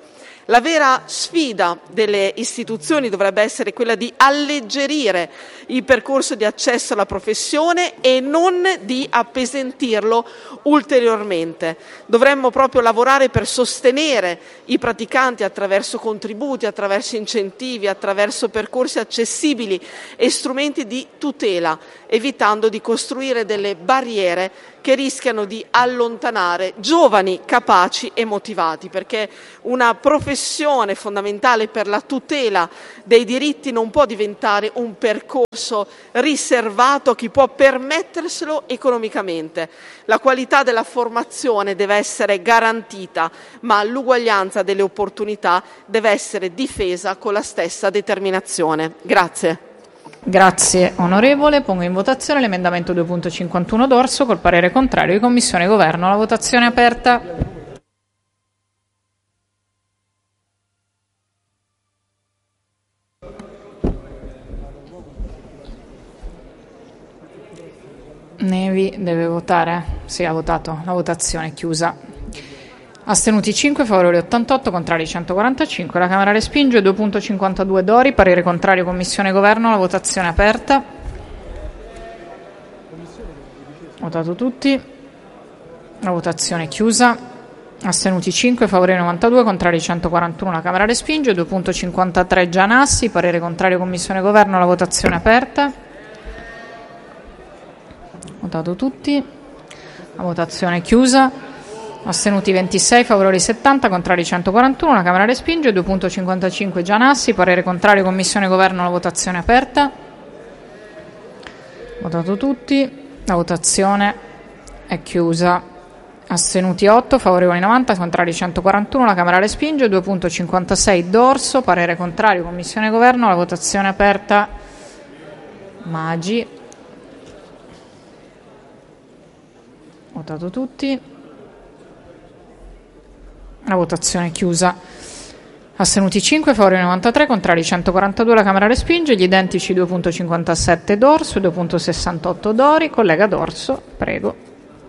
La vera sfida delle istituzioni dovrebbe essere quella di alleggerire il percorso di accesso alla professione e non di appesantirlo ulteriormente. Dovremmo proprio lavorare per sostenere i praticanti attraverso contributi, attraverso incentivi, attraverso percorsi accessibili e strumenti di tutela, evitando di costruire delle barriere che rischiano di allontanare giovani capaci e motivati, perché una professione fondamentale per la tutela dei diritti non può diventare un percorso riservato a chi può permetterselo economicamente. La qualità della formazione deve essere garantita, ma l'uguaglianza delle opportunità deve essere difesa con la stessa determinazione. Grazie. Grazie onorevole. Pongo in votazione l'emendamento due punto cinquantuno D'Orso col parere contrario di Commissione e Governo. La votazione è aperta. Nevi deve votare? Sì, ha votato. La votazione è chiusa. Astenuti cinque, favorevoli ottantotto, contrari centoquarantacinque. La Camera respinge. due punto cinquantadue Dori, parere contrario Commissione e Governo. La votazione è aperta. Votato tutti. La votazione è chiusa. Astenuti cinque, favorevoli novantadue, contrari centoquarantuno. La Camera respinge. due punto cinquantatré Gianassi, parere contrario Commissione e Governo. La votazione è aperta. Votato tutti. La votazione è chiusa. Astenuti ventisei, favorevoli settanta, contrari centoquarantuno. La Camera respinge. due punto cinquantacinque Gianassi, parere contrario Commissione e Governo. La votazione è aperta. Votato tutti. La votazione è chiusa. Astenuti otto, favorevoli novanta, contrari centoquarantuno. La Camera respinge. due punto cinquantasei D'Orso, parere contrario Commissione e Governo. La votazione è aperta. Maggi. Votato tutti. La votazione è chiusa. Astenuti cinque, favorevoli novantatré, contrari centoquarantadue. La Camera respinge. Gli identici due punto cinquantasette D'Orso e due punto sessantotto Dori. Collega D'Orso, prego.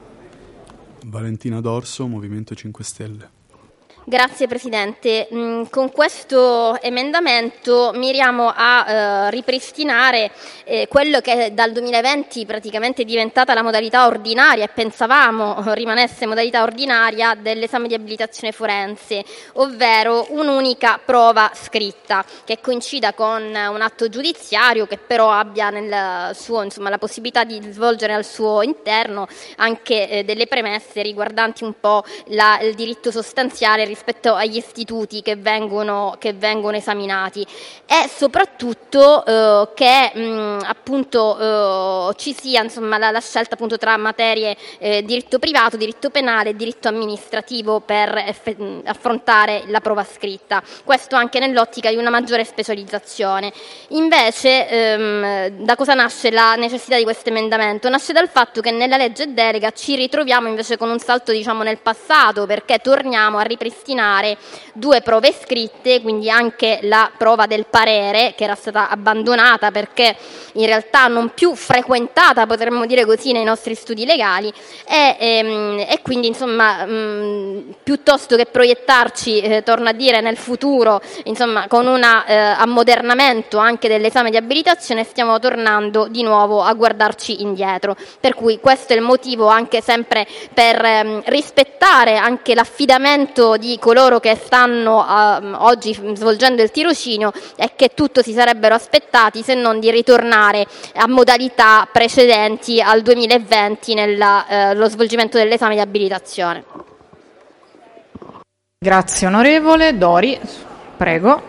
Valentina D'Orso, Movimento cinque Stelle. Grazie Presidente. Mm, con questo emendamento miriamo a eh, ripristinare eh, quello che dal duemilaventi praticamente è diventata la modalità ordinaria e pensavamo rimanesse modalità ordinaria dell'esame di abilitazione forense, ovvero un'unica prova scritta che coincida con un atto giudiziario che però abbia nel suo, insomma, la possibilità di svolgere al suo interno anche eh, delle premesse riguardanti un po' la, il diritto sostanziale rispetto agli istituti che vengono, che vengono esaminati e soprattutto eh, che mh, appunto eh, ci sia insomma la, la scelta appunto tra materie eh, diritto privato, diritto penale e diritto amministrativo per eff- affrontare la prova scritta, questo anche nell'ottica di una maggiore specializzazione. Invece ehm, da cosa nasce la necessità di questo emendamento? Nasce dal fatto che nella legge delega ci ritroviamo invece con un salto diciamo nel passato, perché torniamo a ripristinare due prove scritte, quindi anche la prova del parere che era stata abbandonata perché in realtà non più frequentata, potremmo dire così, nei nostri studi legali e, ehm, e quindi insomma mh, piuttosto che proiettarci, eh, torno a dire, nel futuro insomma con un eh, ammodernamento anche dell'esame di abilitazione, stiamo tornando di nuovo a guardarci indietro, per cui questo è il motivo anche sempre per ehm, rispettare anche l'affidamento di coloro che stanno uh, oggi svolgendo il tirocinio e che tutto si sarebbero aspettati se non di ritornare a modalità precedenti al duemilaventi nello uh, svolgimento dell'esame di abilitazione. Grazie onorevole. Dori, prego.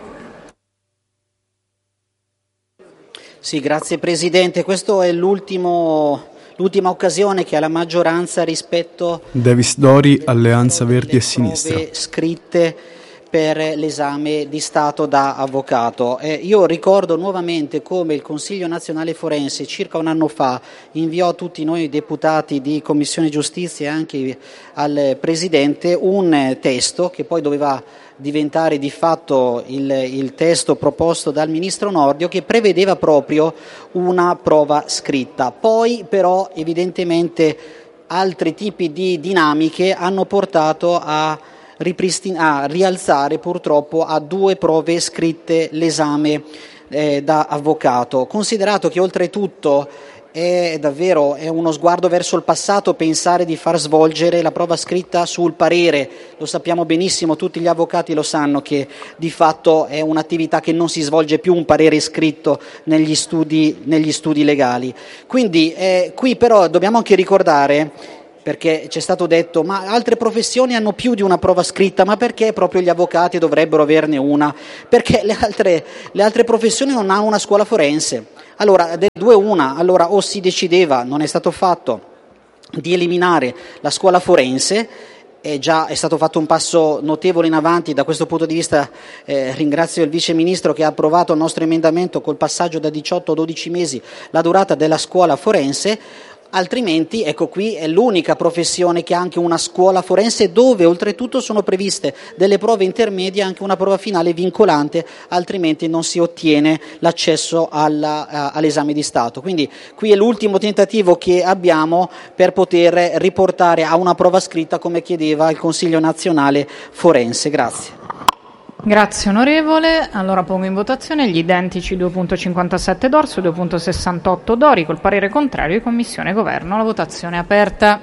Sì, grazie Presidente. Questo è l'ultimo L'ultima occasione che ha la maggioranza rispetto Davis Dori, Alleanza Verdi e Sinistra. Prove scritte per l'esame di Stato da avvocato. Eh, io ricordo nuovamente come il Consiglio Nazionale Forense circa un anno fa inviò a tutti noi deputati di Commissione Giustizia e anche al Presidente un testo che poi doveva diventare di fatto il, il testo proposto dal Ministro Nordio, che prevedeva proprio una prova scritta. Poi però evidentemente altri tipi di dinamiche hanno portato a ripristin- a rialzare purtroppo a due prove scritte l'esame eh, da avvocato, considerato che oltretutto è davvero è uno sguardo verso il passato pensare di far svolgere la prova scritta sul parere. Lo sappiamo benissimo, tutti gli avvocati lo sanno che di fatto è un'attività che non si svolge più un parere scritto negli studi, negli studi legali. Quindi eh, qui però dobbiamo anche ricordare, perché c'è stato detto ma altre professioni hanno più di una prova scritta, ma perché proprio gli avvocati dovrebbero averne una? Perché le altre, le altre professioni non hanno una scuola forense. Allora, delle due una, allora o si decideva, non è stato fatto, di eliminare la scuola forense, è già è stato fatto un passo notevole in avanti, da questo punto di vista eh, ringrazio il Vice Ministro che ha approvato il nostro emendamento col passaggio da diciotto a dodici mesi la durata della scuola forense. Altrimenti, ecco, qui è l'unica professione che ha anche una scuola forense dove oltretutto sono previste delle prove intermedie e anche una prova finale vincolante, altrimenti non si ottiene l'accesso alla, uh, all'esame di Stato. Quindi qui è l'ultimo tentativo che abbiamo per poter riportare a una prova scritta come chiedeva il Consiglio nazionale forense. Grazie. Grazie onorevole. Allora pongo in votazione gli identici due virgola cinquantasette Dorso e due virgola sessantotto Dori col parere contrario di Commissione e Governo. La votazione è aperta.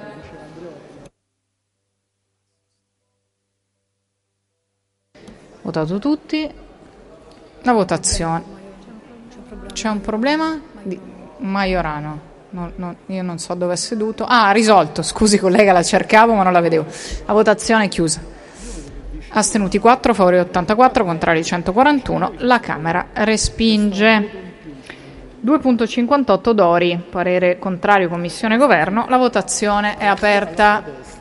Votato tutti. La votazione. C'è un problema? Di Maiorano. No, no, io non so dove è seduto. Ah, risolto. Scusi collega, la cercavo ma non la vedevo. La votazione è chiusa. Astenuti quattro, favorevoli ottantaquattro, contrari centoquarantuno. La Camera respinge. due virgola cinquantotto Dori, parere contrario Commissione e Governo. La votazione è aperta.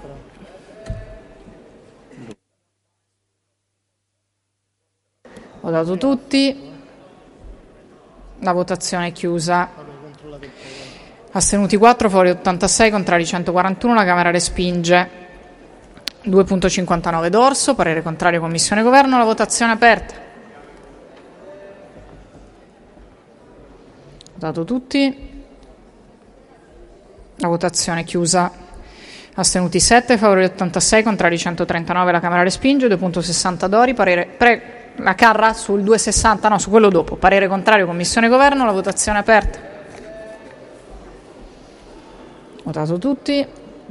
Votato tutti. La votazione è chiusa. Astenuti quattro, favorevoli ottantasei, contrari centoquarantuno. La Camera respinge. due virgola cinquantanove Dorso, parere contrario Commissione e Governo, la votazione è aperta. Votato tutti. La votazione è chiusa. Astenuti sette, favorevoli ottantasei, contrari centotrentanove, la Camera respinge. due virgola sessanta Dori, parere pre, la Carra sul due virgola sessanta, no, su quello dopo, parere contrario Commissione e Governo, la votazione è aperta. Votato tutti.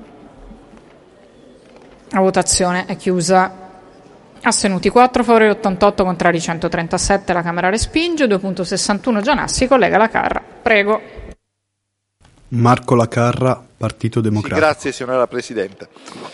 La votazione è chiusa. Astenuti quattro, favorevoli ottantotto, contrari centotrentasette, la Camera respinge. due virgola sessantuno Gianassi, collega La Carra. Prego. Marco La Carra, Partito Democratico. Sì, grazie signora Presidente.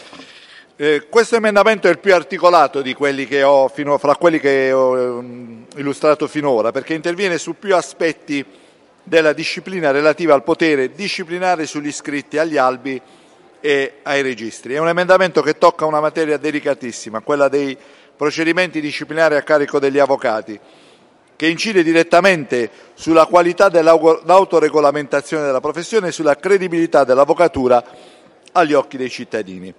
Eh, questo emendamento è il più articolato di quelli che ho fino, fra quelli che ho um, illustrato finora, perché interviene su più aspetti della disciplina relativa al potere disciplinare sugli iscritti agli albi e ai registri. È un emendamento che tocca una materia delicatissima, quella dei procedimenti disciplinari a carico degli avvocati, che incide direttamente sulla qualità dell'autoregolamentazione della professione e sulla credibilità dell'avvocatura agli occhi dei cittadini.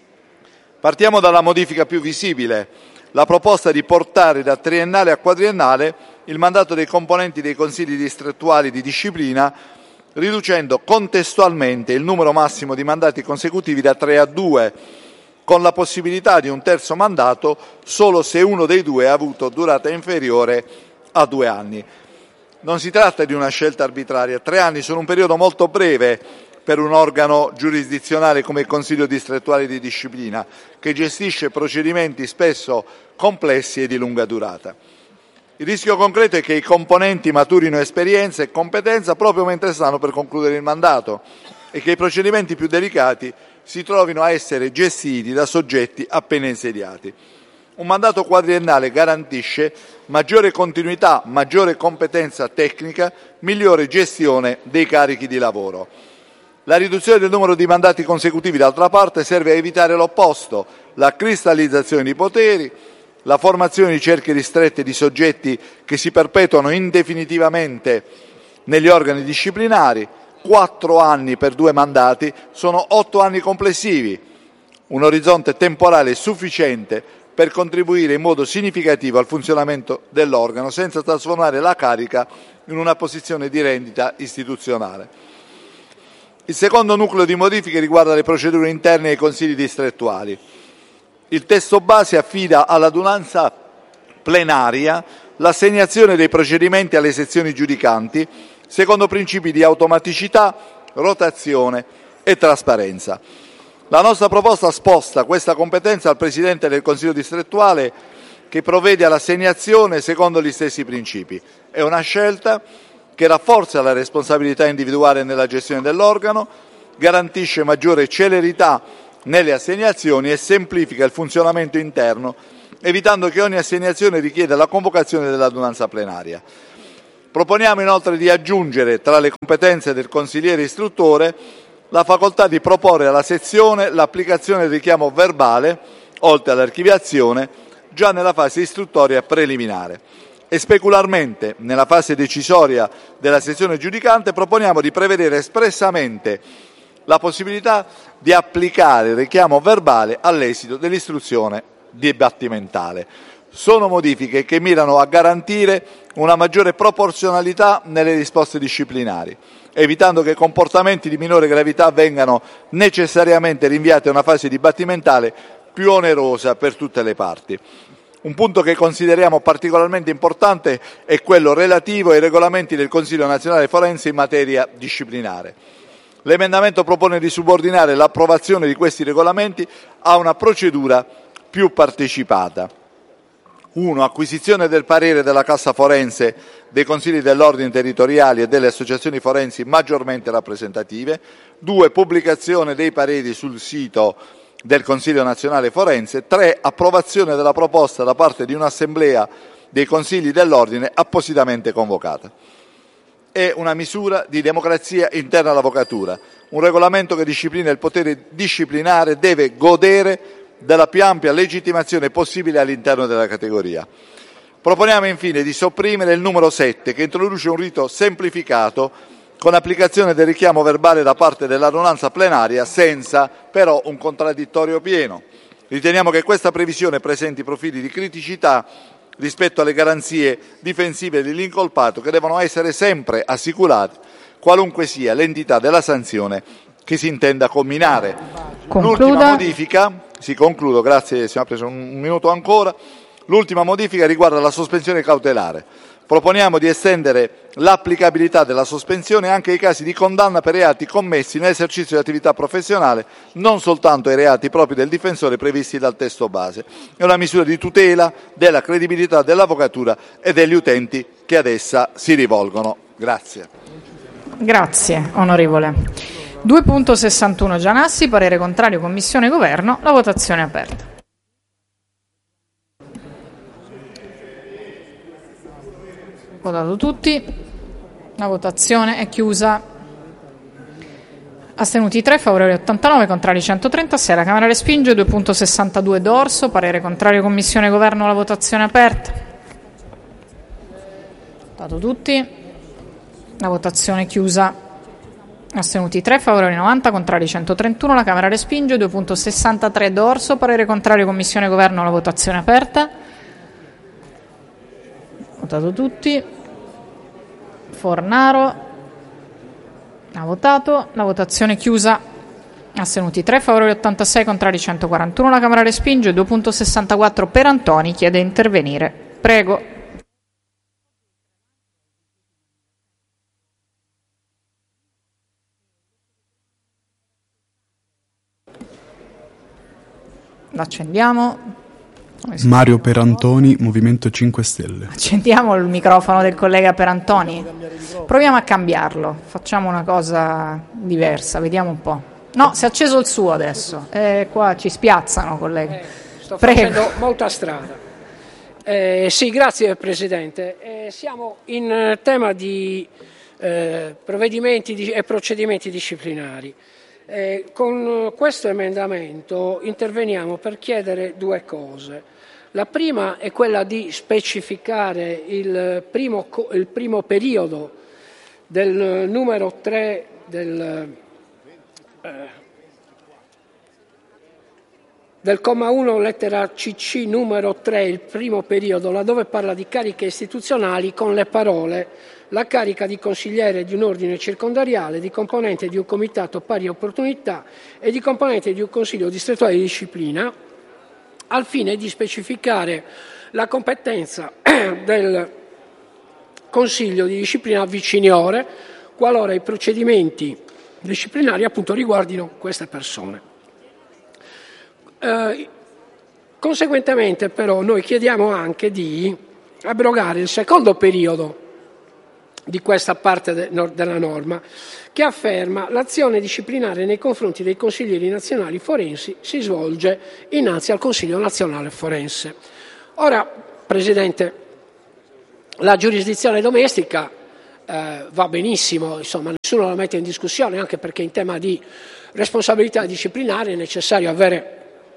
Partiamo dalla modifica più visibile, la proposta di portare da triennale a quadriennale il mandato dei componenti dei consigli distrettuali di disciplina, riducendo contestualmente il numero massimo di mandati consecutivi da tre a due, con la possibilità di un terzo mandato solo se uno dei due ha avuto durata inferiore a due anni. Non si tratta di una scelta arbitraria, tre anni sono un periodo molto breve per un organo giurisdizionale come il Consiglio distrettuale di disciplina, che gestisce procedimenti spesso complessi e di lunga durata. Il rischio concreto è che i componenti maturino esperienza e competenza proprio mentre stanno per concludere il mandato e che i procedimenti più delicati si trovino a essere gestiti da soggetti appena insediati. Un mandato quadriennale garantisce maggiore continuità, maggiore competenza tecnica, migliore gestione dei carichi di lavoro. La riduzione del numero di mandati consecutivi, d'altra parte, serve a evitare l'opposto, la cristallizzazione di poteri, la formazione di cerchie ristrette di soggetti che si perpetuano indefinitivamente negli organi disciplinari. Quattro anni per due mandati sono otto anni complessivi, un orizzonte temporale sufficiente per contribuire in modo significativo al funzionamento dell'organo senza trasformare la carica in una posizione di rendita istituzionale. Il secondo nucleo di modifiche riguarda le procedure interne ai consigli distrettuali. Il testo base affida all'adunanza plenaria l'assegnazione dei procedimenti alle sezioni giudicanti secondo principi di automaticità, rotazione e trasparenza. La nostra proposta sposta questa competenza al Presidente del Consiglio distrettuale, che provvede all'assegnazione secondo gli stessi principi. È una scelta che rafforza la responsabilità individuale nella gestione dell'organo, garantisce maggiore celerità nelle assegnazioni e semplifica il funzionamento interno, evitando che ogni assegnazione richieda la convocazione dell'adunanza plenaria. Proponiamo inoltre di aggiungere tra le competenze del consigliere istruttore la facoltà di proporre alla sezione l'applicazione del richiamo verbale, oltre all'archiviazione, già nella fase istruttoria preliminare. E specularmente, nella fase decisoria della sezione giudicante, proponiamo di prevedere espressamente la possibilità di applicare il richiamo verbale all'esito dell'istruzione dibattimentale. Sono modifiche che mirano a garantire una maggiore proporzionalità nelle risposte disciplinari, evitando che comportamenti di minore gravità vengano necessariamente rinviati a una fase dibattimentale più onerosa per tutte le parti. Un punto che consideriamo particolarmente importante è quello relativo ai regolamenti del Consiglio nazionale forense in materia disciplinare. L'emendamento propone di subordinare l'approvazione di questi regolamenti a una procedura più partecipata. uno. Acquisizione del parere della Cassa Forense, dei Consigli dell'Ordine territoriali e delle associazioni forensi maggiormente rappresentative. due. Pubblicazione dei pareri sul sito del Consiglio nazionale forense. tre. Approvazione della proposta da parte di un'assemblea dei Consigli dell'Ordine appositamente convocata. È una misura di democrazia interna all'avvocatura. Un regolamento che disciplina il potere disciplinare deve godere della più ampia legittimazione possibile all'interno della categoria. Proponiamo infine di sopprimere il numero sette, che introduce un rito semplificato con applicazione del richiamo verbale da parte dell'adunanza plenaria, senza però un contraddittorio pieno. Riteniamo che questa previsione presenti profili di criticità rispetto alle garanzie difensive dell'incolpato, che devono essere sempre assicurate, qualunque sia l'entità della sanzione che si intenda comminare. Concluda. L'ultima modifica, sì, concludo, grazie, si è preso un minuto ancora. L'ultima modifica riguarda la sospensione cautelare. Proponiamo di estendere l'applicabilità della sospensione anche ai casi di condanna per reati commessi nell'esercizio di attività professionale, non soltanto ai reati propri del difensore previsti dal testo base. È una misura di tutela della credibilità dell'avvocatura e degli utenti che ad essa si rivolgono. Grazie. Grazie, onorevole. due punto sessantuno Gianassi, parere contrario, Commissione Governo, la votazione è aperta. Votato tutti, la votazione è chiusa. Astenuti tre, favorevoli ottantanove, contrari centotrentasei, la Camera respinge. due punto sessantadue D'Orso, parere contrario, Commissione Governo, la votazione è aperta. Votato tutti, la votazione è chiusa. Astenuti tre, favorevoli novanta, contrari centotrentuno, la Camera respinge. due punto sessantatré D'Orso, parere contrario, Commissione Governo, la votazione è aperta. Votato tutti. Fornaro ha votato, la votazione è chiusa. Astenuti tre, favorevoli ottantasei, contrari centoquarantuno, la Camera respinge. due punto sessantaquattro Perantoni chiede di intervenire. Prego. L'accendiamo. Mario Perantoni, Movimento cinque Stelle. Accendiamo il microfono del collega Perantoni. Proviamo a cambiarlo. Facciamo una cosa diversa, vediamo un po'. No, si è acceso il suo adesso. Eh, qua ci spiazzano, colleghi. Eh, sto Prego. facendo molta strada. Eh, sì, grazie Presidente. Eh, siamo in tema di eh, provvedimenti di, e procedimenti disciplinari. Eh, con questo emendamento interveniamo per chiedere due cose. La prima è quella di specificare il primo, il primo periodo del numero tre del, eh, del comma uno lettera C C numero tre, il primo periodo, laddove parla di cariche istituzionali, con le parole la carica di consigliere di un ordine circondariale, di componente di un comitato pari opportunità e di componente di un consiglio distrettuale di disciplina, al fine di specificare la competenza del Consiglio di disciplina viciniore qualora i procedimenti disciplinari appunto riguardino queste persone. Eh, conseguentemente però noi chiediamo anche di abrogare il secondo periodo di questa parte de, no, della norma, che afferma l'azione disciplinare nei confronti dei consiglieri nazionali forensi si svolge innanzi al Consiglio nazionale forense. Ora, Presidente, la giurisdizione domestica eh, va benissimo, insomma, nessuno la mette in discussione, anche perché in tema di responsabilità disciplinare è necessario avere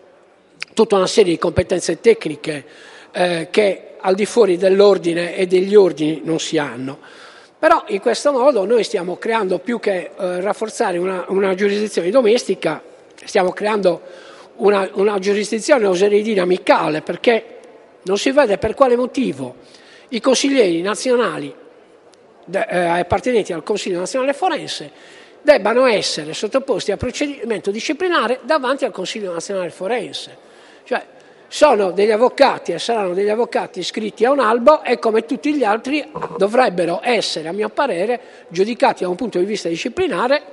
tutta una serie di competenze tecniche eh, che al di fuori dell'ordine e degli ordini non si hanno. Però in questo modo noi stiamo creando, più che eh, rafforzare una, una giurisdizione domestica, stiamo creando una, una giurisdizione, oserei dire, amicale, perché non si vede per quale motivo i consiglieri nazionali de, eh, appartenenti al Consiglio nazionale forense debbano essere sottoposti a procedimento disciplinare davanti al Consiglio nazionale forense. Cioè, sono degli avvocati e saranno degli avvocati iscritti a un albo e come tutti gli altri dovrebbero essere, a mio parere, giudicati da un punto di vista disciplinare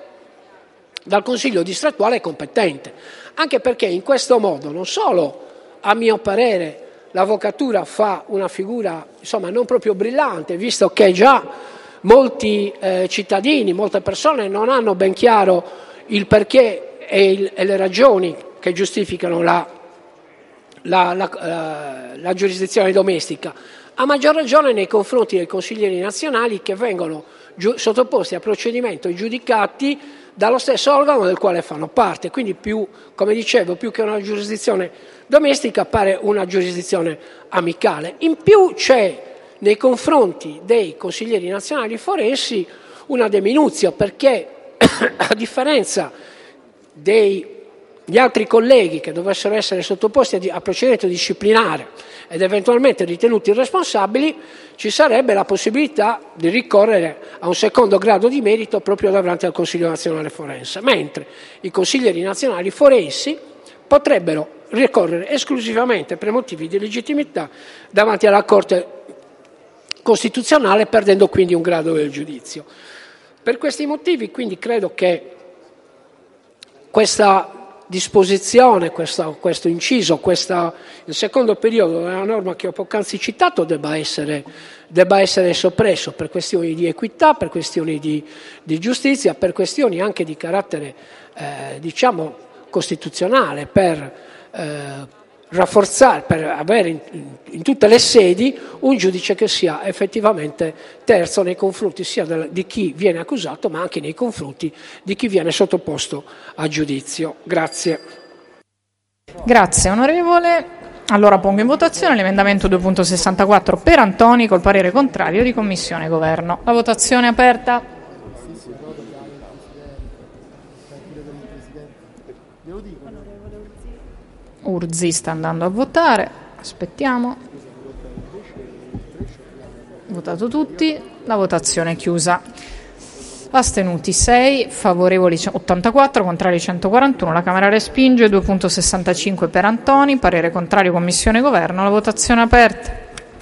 dal Consiglio distrettuale competente. Anche perché in questo modo non solo, a mio parere, l'avvocatura fa una figura insomma non proprio brillante, visto che già molti eh, cittadini, molte persone non hanno ben chiaro il perché e, il, e le ragioni che giustificano la La, la, la, la giurisdizione domestica, a maggior ragione nei confronti dei consiglieri nazionali che vengono giu- sottoposti a procedimento e giudicati dallo stesso organo del quale fanno parte. Quindi più, come dicevo, più che una giurisdizione domestica appare una giurisdizione amicale. In più c'è nei confronti dei consiglieri nazionali forensi una deminuzio, perché a differenza dei gli altri colleghi che dovessero essere sottoposti a procedimento disciplinare ed eventualmente ritenuti irresponsabili, ci sarebbe la possibilità di ricorrere a un secondo grado di merito proprio davanti al Consiglio nazionale forense, mentre i consiglieri nazionali forensi potrebbero ricorrere esclusivamente per motivi di legittimità davanti alla Corte Costituzionale, perdendo quindi un grado del giudizio. Per questi motivi quindi credo che questa disposizione, questo, questo inciso, questa, il secondo periodo della norma che ho poc'anzi citato debba essere, debba essere soppresso per questioni di equità, per questioni di, di giustizia, per questioni anche di carattere eh, diciamo costituzionale, per eh, rafforzare, per avere in, in tutte le sedi un giudice che sia effettivamente terzo nei confronti sia del, di chi viene accusato, ma anche nei confronti di chi viene sottoposto a giudizio. Grazie. Grazie onorevole. Allora pongo in votazione l'emendamento due punto sessantaquattro per Antoni col parere contrario di Commissione e Governo. La votazione è aperta. Urzi sta andando a votare, aspettiamo. Votato tutti, la votazione è chiusa. Astenuti sei, favorevoli ottantaquattro, contrari centoquarantuno, la Camera respinge. Due punto sessantacinque per Antoni, parere contrario Commissione e Governo, la votazione è aperta.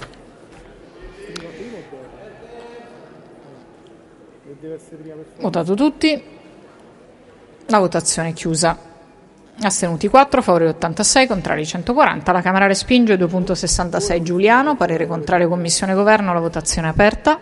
Votato tutti, la votazione è chiusa. Astenuti quattro, favorevoli ottantasei, contrari centoquaranta. La Camera respinge. Due punto sessantasei Giuliano, parere contrario Commissione e Governo, la votazione è aperta.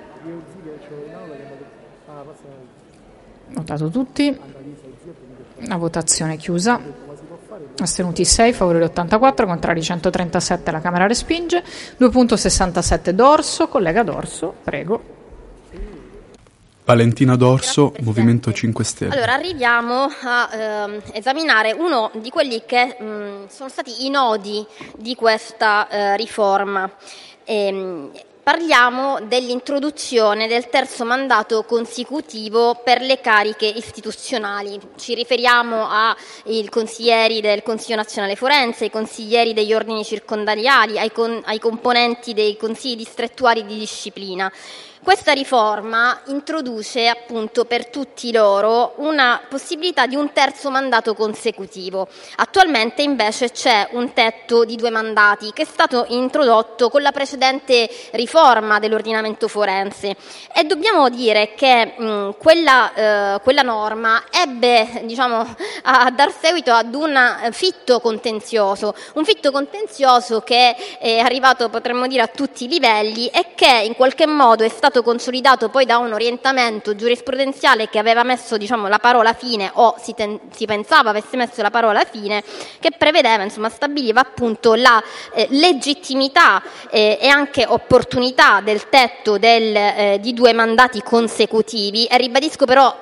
Votato tutti. La votazione è chiusa. Astenuti sei, favorevoli ottantaquattro, contrari centotrentasette. La Camera respinge. Due punto sessantasette Dorso, collega Dorso, prego. Valentina Dorso, Grazie, Movimento cinque Stelle. Allora, arriviamo a ehm, esaminare uno di quelli che mh, sono stati i nodi di questa eh, riforma. Ehm, parliamo dell'introduzione del terzo mandato consecutivo per le cariche istituzionali. Ci riferiamo ai consiglieri del Consiglio nazionale forense, ai consiglieri degli ordini circondariali, ai, con, ai componenti dei consigli distrettuali di disciplina. Questa riforma introduce appunto per tutti loro una possibilità di un terzo mandato consecutivo. Attualmente invece c'è un tetto di due mandati che è stato introdotto con la precedente riforma dell'ordinamento forense, e dobbiamo dire che mh, quella, eh, quella norma ebbe, diciamo, a dar seguito ad un fitto contenzioso, un fitto contenzioso che è arrivato, potremmo dire, a tutti i livelli e che in qualche modo è stato consolidato poi da un orientamento giurisprudenziale che aveva messo, diciamo, la parola fine, o si, ten- si pensava avesse messo la parola fine, che prevedeva, insomma, stabiliva appunto la eh, legittimità eh, e anche opportunità del tetto del, eh, di due mandati consecutivi. E ribadisco però